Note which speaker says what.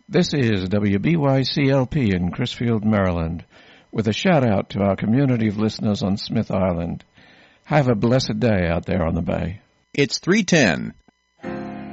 Speaker 1: This is WBYCLP in Crisfield, Maryland, with a shout-out to our community of listeners on Smith Island. Have a blessed day out there on the bay.
Speaker 2: It's 3:10.